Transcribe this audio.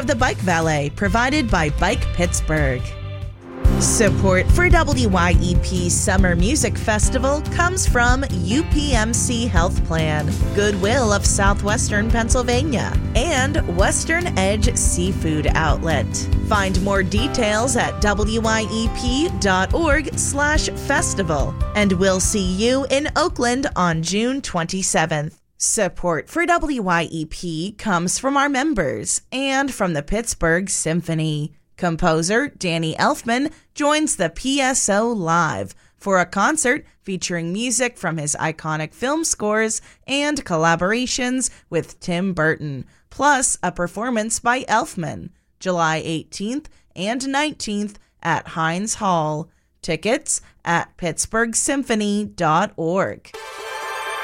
The Bike Valet, provided by Bike Pittsburgh. Support for WYEP's Summer Music Festival comes from UPMC Health Plan, Goodwill of Southwestern Pennsylvania, and Western Edge Seafood Outlet. Find more details at wyep.org/festival, and we'll see you in Oakland on June 27th. Support for WYEP comes from our members and from the Pittsburgh Symphony. Composer Danny Elfman joins the PSO live for a concert featuring music from his iconic film scores and collaborations with Tim Burton, plus a performance by Elfman, July 18th and 19th at Heinz Hall. Tickets at pittsburghsymphony.org.